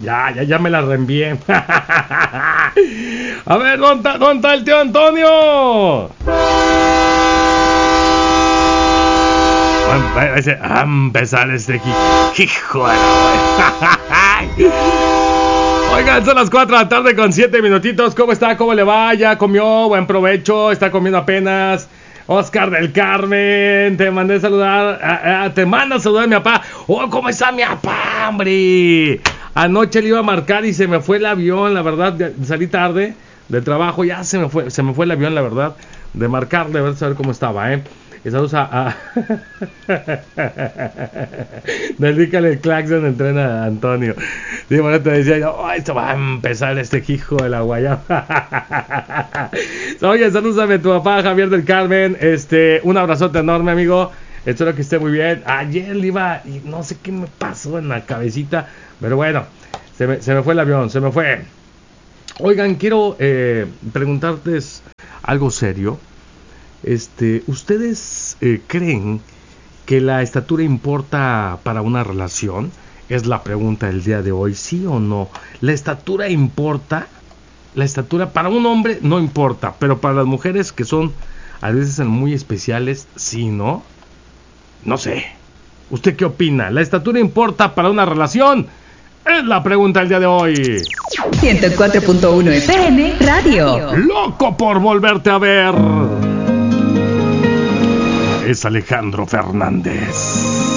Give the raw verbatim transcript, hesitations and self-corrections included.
Ya, ya, ya me la reenvié. A ver, ¿dónde está, dónde está el tío Antonio? Va a empezar este aquí. Hijo de la... Oigan, son las cuatro de la tarde con siete minutitos. ¿Cómo está? ¿Cómo le va? ¿Ya comió? Buen provecho. ¿Está comiendo apenas? Oscar del Carmen, te mandé a saludar. A, a, te manda a saludar a mi papá. Oh, ¿cómo está mi papá, hombre? Anoche le iba a marcar y se me fue el avión, la verdad. Salí tarde del trabajo. Ya se me fue, se me fue el avión, la verdad. De marcarle, a ver, saber cómo estaba, ¿eh? Y saludos a... a... Dedícale el claxon, entrena a Antonio. Sí, bueno, te decía yo, oh, esto va a empezar este hijo de la guayaba. Oye, saludos a tu papá, Javier del Carmen. Este, un abrazote enorme, amigo. Espero que esté muy bien. Ayer le iba, y no sé qué me pasó en la cabecita, pero bueno, se me, se me fue el avión, se me fue. Oigan, quiero eh, preguntarles algo serio. Este, ¿ustedes eh, creen que la estatura importa para una relación? Es la pregunta del día de hoy, ¿sí o no? ¿La estatura importa? La estatura para un hombre no importa, pero para las mujeres que son a veces muy especiales, sí, ¿no? No sé. ¿Usted qué opina? ¿La estatura importa para una relación? Es la pregunta del día de hoy. ciento cuatro punto uno F M Radio. Loco por volverte a ver. Es Alejandro Fernández.